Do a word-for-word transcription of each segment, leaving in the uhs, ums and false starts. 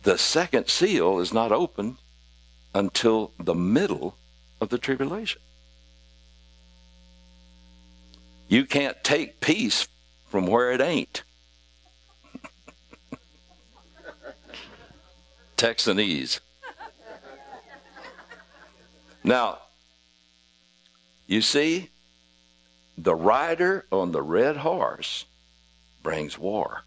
the second seal is not opened until the middle of the tribulation. You can't take peace from where it ain't. Texanese. Now, you see, the rider on the red horse brings war.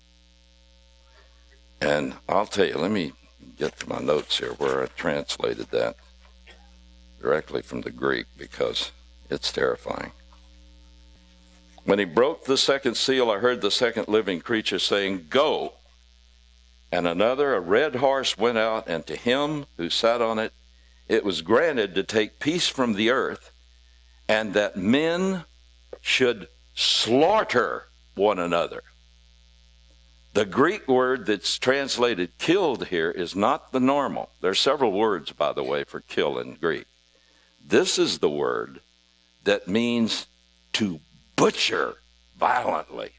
And I'll tell you, let me get to my notes here where I translated that directly from the Greek because it's terrifying. When he broke the second seal, I heard the second living creature saying, "Go." And another, a red horse, went out, and to him who sat on it, it was granted to take peace from the earth, and that men should slaughter one another. The Greek word that's translated killed here is not the normal. There are several words, by the way, for kill in Greek. This is the word that means to butcher violently.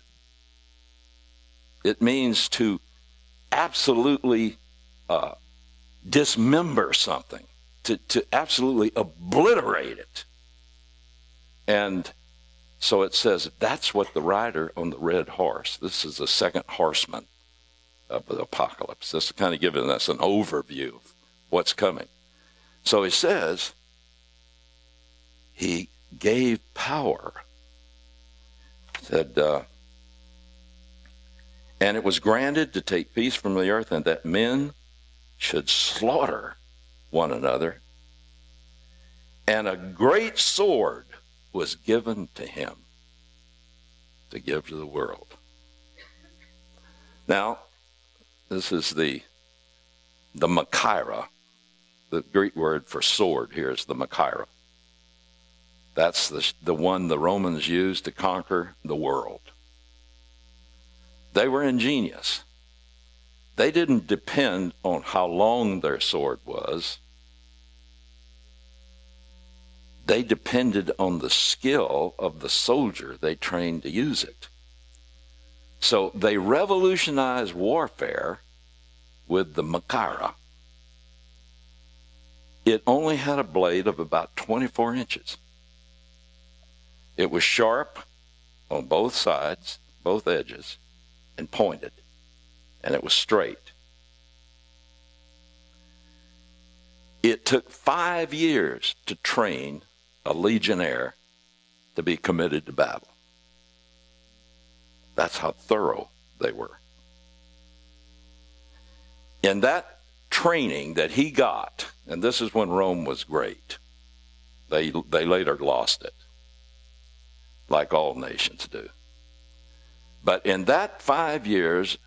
It means to absolutely uh, dismember something, to, to absolutely obliterate it. And so it says that's what the rider on the red horse, this is the second horseman of the apocalypse. This is kind of giving us an overview of what's coming. So he says he gave power. Said, uh, and it was granted to take peace from the earth, and that men should slaughter one another. And a great sword was given to him to give to the world. Now, this is the the Machaira. The Greek word for sword here is the Machaira. That's the, the one the Romans used to conquer the world. They were ingenious. They didn't depend on how long their sword was. They depended on the skill of the soldier they trained to use it. So they revolutionized warfare with the Machaira. It only had a blade of about twenty-four inches. It was sharp on both sides, both edges, and pointed, and it was straight. It took five years to train a legionnaire to be committed to battle. That's how thorough they were. In that training that he got, and this is when Rome was great, they, they later lost it, like all nations do. But in that five years